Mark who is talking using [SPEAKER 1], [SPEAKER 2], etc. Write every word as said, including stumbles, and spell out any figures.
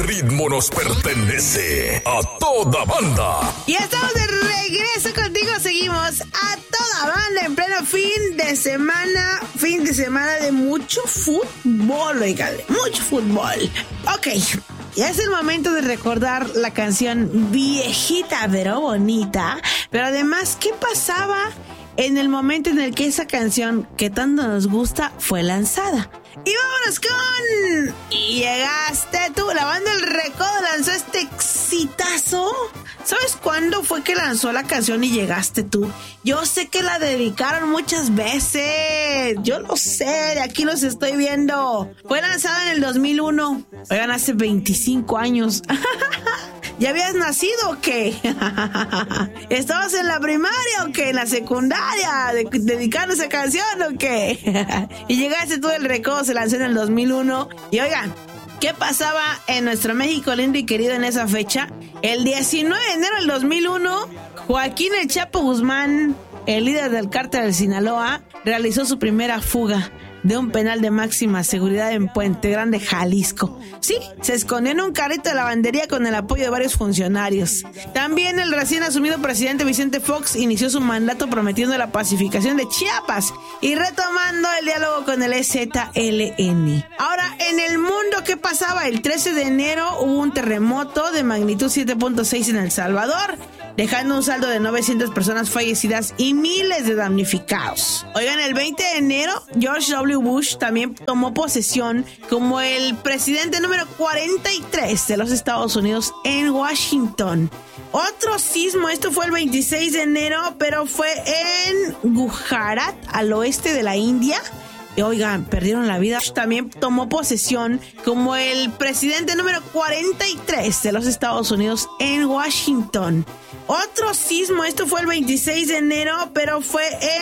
[SPEAKER 1] ritmo nos pertenece a toda banda.
[SPEAKER 2] Y estamos de regreso contigo, seguimos a toda banda en pleno fin de semana, fin de semana de mucho fútbol, oigan, mucho fútbol. Ok, ya es el momento de recordar la canción viejita pero bonita, pero además, ¿qué pasaba en el momento en el que esa canción que tanto nos gusta fue lanzada? Y vámonos con... Y llegaste tú, la banda El Recodo lanzó este exitazo. ¿Sabes cuándo fue que lanzó la canción Y Llegaste Tú? Yo sé que la dedicaron muchas veces. Yo lo sé, de aquí los estoy viendo. Fue lanzada en el dos mil uno. Oigan, hace veinticinco años. ¿Ya habías nacido o qué? ¿Estabas en la primaria o qué? ¿En la secundaria? ¿De- ¿Dedicando esa canción o qué? Y Llegaste Tú, El Recodo se lanzó en el dos mil uno. Y oigan, ¿qué pasaba en nuestro México lindo y querido en esa fecha? El diecinueve de enero del dos mil uno, Joaquín El Chapo Guzmán, el líder del cártel de Sinaloa, realizó su primera fuga de un penal de máxima seguridad en Puente Grande, Jalisco. Sí, se escondió en un carrito de lavandería con el apoyo de varios funcionarios. También el recién asumido presidente Vicente Fox inició su mandato prometiendo la pacificación de Chiapas y retomando el diálogo con el E Z L N. Ahora, en el mundo, ¿qué pasaba? El trece de enero hubo un terremoto de magnitud siete punto seis en El Salvador, dejando un saldo de novecientas personas fallecidas y miles de damnificados. Oigan, el veinte de enero, George W. Bush también tomó posesión como el presidente número cuarenta y tres de los Estados Unidos en Washington. Otro sismo, esto fue el veintiséis de enero, pero fue en Gujarat, al oeste de la India. Y oigan, perdieron la vida. También tomó posesión como el presidente número cuarenta y tres de los Estados Unidos en Washington. Otro sismo, esto fue el veintiséis de enero, pero fue en